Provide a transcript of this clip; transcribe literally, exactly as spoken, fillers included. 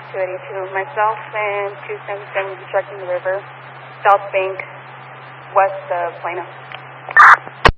two eighty-two. Myself and two seventy-seven obstructing the river, south bank, west of Plano.